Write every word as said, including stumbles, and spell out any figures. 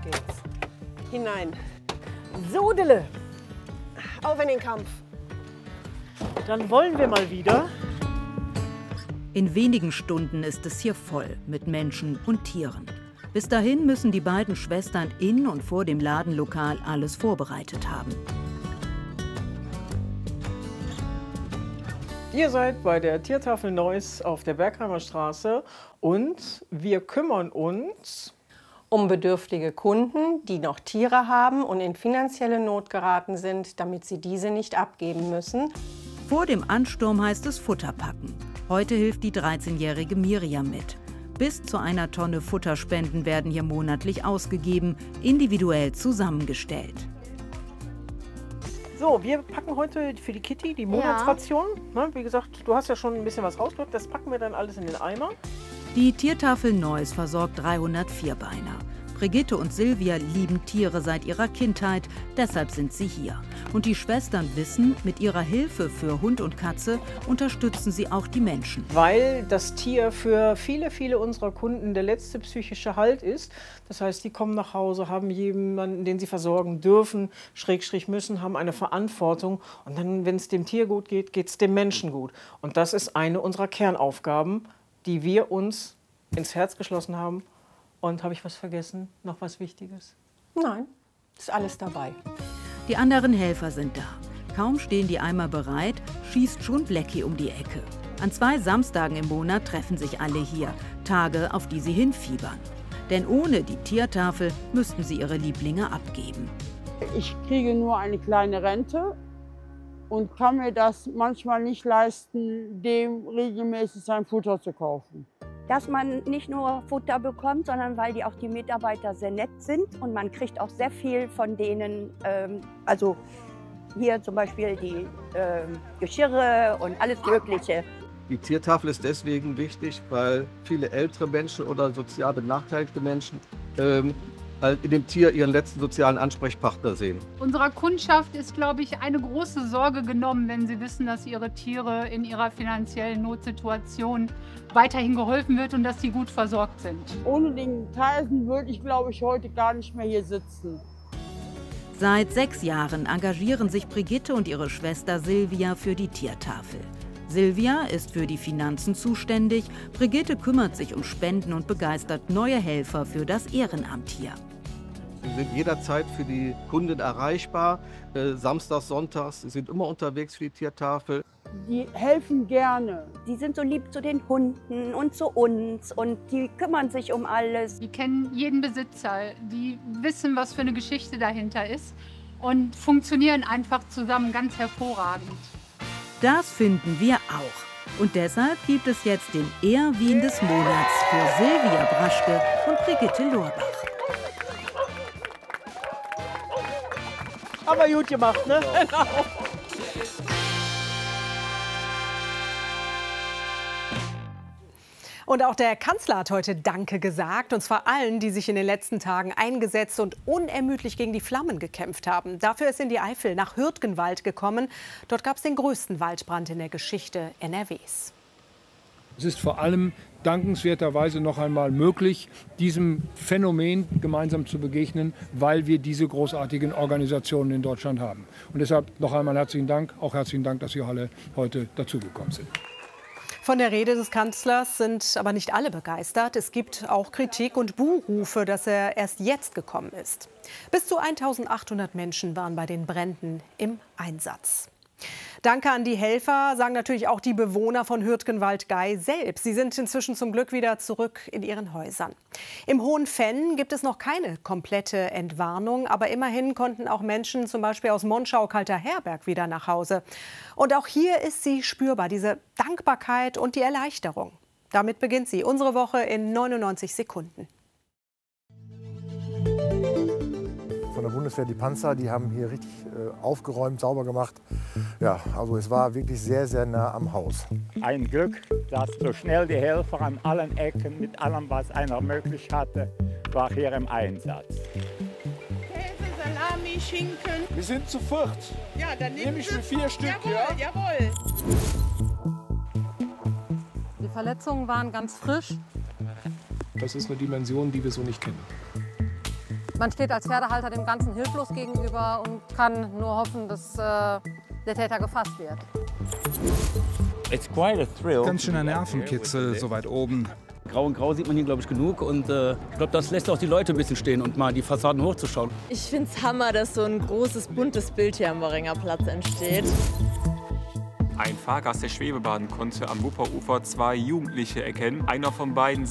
geht's. Hinein. Sodele, Auf in den Kampf. dann wollen wir mal wieder. In wenigen Stunden ist es hier voll mit Menschen und Tieren. Bis dahin müssen die beiden Schwestern in und vor dem Ladenlokal alles vorbereitet haben. Ihr seid bei der Tiertafel Neuss auf der Bergheimer Straße und wir kümmern uns Um bedürftige Kunden, die noch Tiere haben und in finanzielle Not geraten sind, damit sie diese nicht abgeben müssen. Vor dem Ansturm heißt es Futter packen. Heute hilft die dreizehnjährige Miriam mit. Bis zu einer Tonne Futterspenden werden hier monatlich ausgegeben, individuell zusammengestellt. So, wir packen heute für die Kitty die Monatsration. Ja. Wie gesagt, du hast ja schon ein bisschen was rausgedrückt, das packen wir dann alles in den Eimer. Die Tiertafel Neuss versorgt dreihundert Vierbeiner. Brigitte und Silvia lieben Tiere seit ihrer Kindheit, deshalb sind sie hier. Und die Schwestern wissen, mit ihrer Hilfe für Hund und Katze unterstützen sie auch die Menschen. Weil das Tier für viele, viele unserer Kunden der letzte psychische Halt ist. Das heißt, die kommen nach Hause, haben jemanden, den sie versorgen dürfen, Schrägstrich müssen, haben eine Verantwortung. Und dann, wenn es dem Tier gut geht, geht es dem Menschen gut. Und das ist eine unserer Kernaufgaben, die wir uns ins Herz geschlossen haben. Und habe ich was vergessen? Noch was Wichtiges? Nein, ist alles dabei. Die anderen Helfer sind da. Kaum stehen die Eimer bereit, schießt schon Blackie um die Ecke. An zwei Samstagen im Monat treffen sich alle hier. Tage, auf die sie hinfiebern. Denn ohne die Tiertafel müssten sie ihre Lieblinge abgeben. Ich kriege nur eine kleine Rente und kann mir das manchmal nicht leisten, dem regelmäßig sein Futter zu kaufen. Dass man nicht nur Futter bekommt, sondern weil die auch die Mitarbeiter sehr nett sind und man kriegt auch sehr viel von denen, ähm, also hier zum Beispiel die ähm, Geschirre und alles Mögliche. Die Tiertafel ist deswegen wichtig, weil viele ältere Menschen oder sozial benachteiligte Menschen ähm, halt in dem Tier ihren letzten sozialen Ansprechpartner sehen. Unserer Kundschaft ist, glaube ich, eine große Sorge genommen, wenn sie wissen, dass ihre Tiere in ihrer finanziellen Notsituation weiterhin geholfen wird und dass sie gut versorgt sind. Ohne den Tyson würde ich, glaube ich, heute gar nicht mehr hier sitzen. Seit sechs Jahren engagieren sich Brigitte und ihre Schwester Silvia für die Tiertafel. Silvia ist für die Finanzen zuständig, Brigitte kümmert sich um Spenden und begeistert neue Helfer für das Ehrenamt hier. Sie sind jederzeit für die Kunden erreichbar, äh, samstags, sonntags, sie sind immer unterwegs für die Tiertafel. Die helfen gerne. Die sind so lieb zu den Hunden und zu uns und die kümmern sich um alles. Die kennen jeden Besitzer, die wissen, was für eine Geschichte dahinter ist und funktionieren einfach zusammen ganz hervorragend. Das finden wir auch. Und deshalb gibt es jetzt den Ehrwien des Monats für Silvia Braschke und Brigitte Lorbach. Aber gut gemacht, ne? Genau. Und auch der Kanzler hat heute Danke gesagt, und zwar allen, die sich in den letzten Tagen eingesetzt und unermüdlich gegen die Flammen gekämpft haben. Dafür ist in die Eifel nach Hürtgenwald gekommen. Dort gab es den größten Waldbrand in der Geschichte N R Ws. Es ist vor allem dankenswerterweise noch einmal möglich, diesem Phänomen gemeinsam zu begegnen, weil wir diese großartigen Organisationen in Deutschland haben. Und deshalb noch einmal herzlichen Dank, auch herzlichen Dank, dass Sie alle heute dazugekommen sind. Von der Rede des Kanzlers sind aber nicht alle begeistert. Es gibt auch Kritik und Buhrufe, dass er erst jetzt gekommen ist. Bis zu eintausendachthundert Menschen waren bei den Bränden im Einsatz. Danke an die Helfer, sagen natürlich auch die Bewohner von Hürtgenwald-Gey selbst. Sie sind inzwischen zum Glück wieder zurück in ihren Häusern. Im Hohenfenn gibt es noch keine komplette Entwarnung, aber immerhin konnten auch Menschen zum Beispiel aus Monschau-Kalterherberg wieder nach Hause. Und auch hier ist sie spürbar, diese Dankbarkeit und die Erleichterung. Damit beginnt sie, unsere Woche in neunundneunzig Sekunden. Von der Bundeswehr, die Panzer, die haben hier richtig äh, aufgeräumt, sauber gemacht. Ja, also es war wirklich sehr, sehr nah am Haus. Ein Glück, dass so schnell die Helfer an allen Ecken mit allem, was einer möglich hatte, war hier im Einsatz. Käse, Salami, Schinken. Wir sind zu viert. Ja, dann nehme ich mir vier Stück. Jawohl, Ja? jawohl. Die Verletzungen waren ganz frisch. Das ist eine Dimension, die wir so nicht kennen. Man steht als Pferdehalter dem Ganzen hilflos gegenüber und kann nur hoffen, dass äh, der Täter gefasst wird. It's quite a thrill. Ganz schöner Nervenkitzel, so weit oben. Grau und Grau sieht man hier, glaube ich, genug. Und äh, ich glaube, das lässt auch die Leute ein bisschen stehen und mal die Fassaden hochzuschauen. Ich finde es Hammer, dass so ein großes, buntes Bild hier am Worringer Platz entsteht. Ein Fahrgast der Schwebebahn konnte am Wupperufer zwei Jugendliche erkennen. Einer von beiden